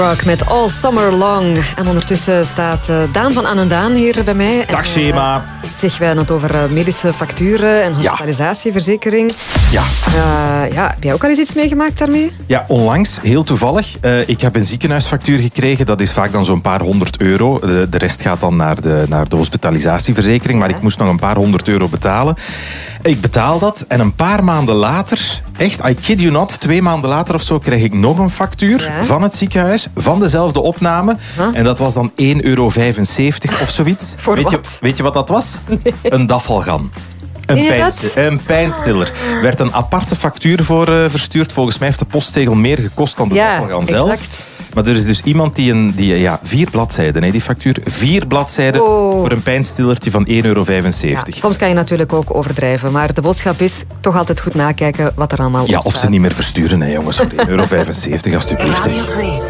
Rock met All Summer Long. En ondertussen staat Daan van Annendaan hier bij mij. Dag Shema. Zeg, wij hadden het over medische facturen en hospitalisatieverzekering. Ja. Heb jij ook al eens iets meegemaakt daarmee? Ja, onlangs, heel toevallig. Ik heb een ziekenhuisfactuur gekregen. Dat is vaak dan zo'n paar €100. De rest gaat dan naar de hospitalisatieverzekering. Maar ik moest nog een paar €100 betalen. Ik betaal dat en een paar maanden later, echt, I kid you not, 2 maanden later of zo, kreeg ik nog een factuur van het ziekenhuis, van dezelfde opname. En dat was dan €1,75 of zoiets. Weet je wat dat was? Nee. Een dafalgan. Een pijnstiller. Er werd een aparte factuur voor verstuurd. Volgens mij heeft de postzegel meer gekost dan de dafalgan zelf. Exact. Maar er is dus iemand die 4 bladzijden, die factuur, 4 bladzijden voor een pijnstillertje van €1,75. Ja, soms kan je natuurlijk ook overdrijven, maar de boodschap is toch altijd goed nakijken wat er allemaal op staat. Of ze niet meer versturen, hè, jongens, voor €1,75 alsjeblieft.